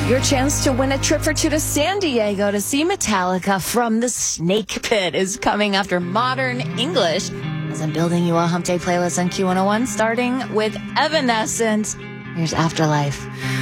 Your chance to win a trip for two to San Diego to see Metallica from the Snake Pit is coming after Modern English. As I'm building you a Hump Day playlist on Q101, starting with Evanescence. Here's Afterlife.